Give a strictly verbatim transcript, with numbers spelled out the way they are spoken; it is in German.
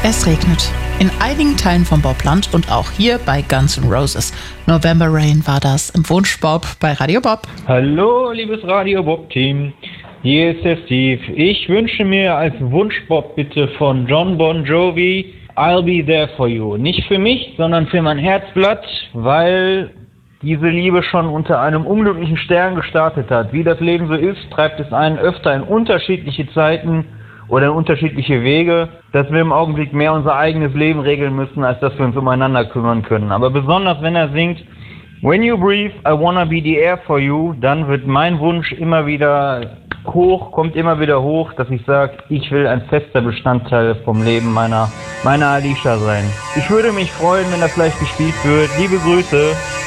Es regnet. In einigen Teilen vom Bobland und auch hier bei Guns N' Roses. November Rain war das im Wunschbob bei Radio Bob. Hallo, liebes Radio Bob-Team. Hier ist der Steve. Ich wünsche mir als Wunschbob bitte von John Bon Jovi I'll Be There For You. Nicht für mich, sondern für mein Herzblatt, weil diese Liebe schon unter einem unglücklichen Stern gestartet hat. Wie das Leben so ist, treibt es einen öfter in unterschiedliche Zeiten oder in unterschiedliche Wege, dass wir im Augenblick mehr unser eigenes Leben regeln müssen, als dass wir uns umeinander kümmern können. Aber besonders wenn er singt When you breathe, I wanna be the air for you, dann wird mein Wunsch immer wieder hoch, kommt immer wieder hoch, dass ich sage, ich will ein fester Bestandteil vom Leben meiner, meiner Alicia sein. Ich würde mich freuen, wenn das gleich gespielt wird. Liebe Grüße.